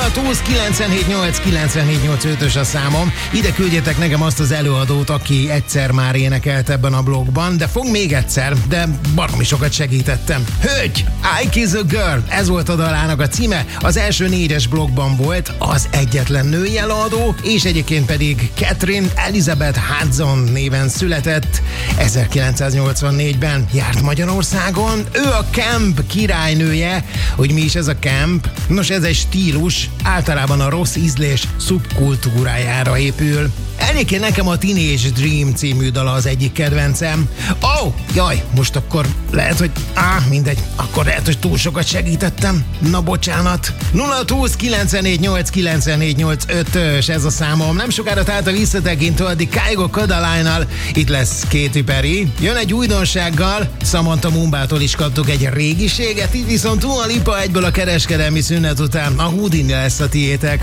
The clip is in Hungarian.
020 978 978 a számom. Ide küldjetek nekem azt az előadót, aki egyszer már énekelt ebben a blogban, de fog még egyszer, de baromi sokat segítettem. Hölgy! I Kiss a Girl! Ez volt a dalának a címe. Az első 4-es blogban volt az egyetlen női előadó, és egyébként pedig Catherine Elizabeth Hudson néven született. 1984-ben járt Magyarországon. Ő a camp királynője. Hogy mi is ez a camp? Nos, ez egy stílus, általában a rossz ízlés szubkultúrájára épül. Egyébként nekem a Teenage Dream című dala az egyik kedvencem. Jaj, most akkor lehet, hogy mindegy, akkor lehet, hogy túl sokat segítettem. Na bocsánat. 020 948 948 ez a számom. Nem sokára tehát a visszatekintő, addig Kygo Kodaline-nal. Itt lesz Katy Perry. Jön egy újdonsággal, Samantha Mumbától is kaptuk egy régiséget, itt viszont Dua Lipa egyből a kereskedelmi szünet után a Houdini lesz a tiétek.